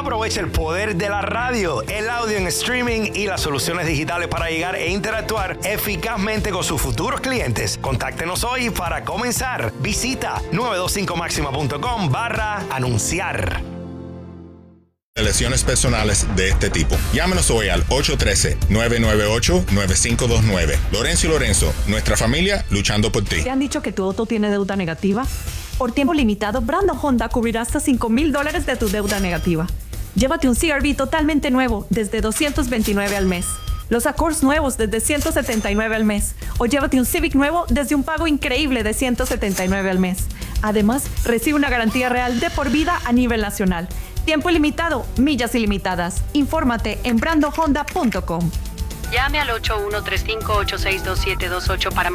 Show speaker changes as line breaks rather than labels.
Aprovecha el poder de la radio, el audio en streaming y las soluciones digitales para llegar e interactuar eficazmente con sus futuros clientes. Contáctenos hoy para comenzar. Visita 925maxima.com/anunciar.
Lesiones personales de este tipo. Llámenos hoy al 813-998-9529. Lorenzo y Lorenzo, nuestra familia luchando por ti.
¿Te han dicho que tu auto tiene deuda negativa? Por tiempo limitado, Brandon Honda cubrirá hasta $5,000 de tu deuda negativa. Llévate un CR-V totalmente nuevo desde $229 al mes. Los Accords nuevos desde $179 al mes. O llévate un Civic nuevo desde un pago increíble de $179 al mes. Además, recibe una garantía real de por vida a nivel nacional. Tiempo ilimitado, millas ilimitadas. Infórmate en brandonhonda.com.
Llame al 8135-862728 para